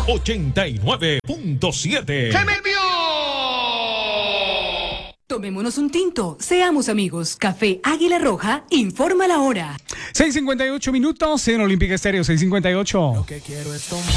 89.7. ¡Se me envió! Tomémonos un tinto, seamos amigos. Café Águila Roja, informa la hora. 6:58 minutos en Olímpica Estéreo, 6:58. Lo que quiero es tomar.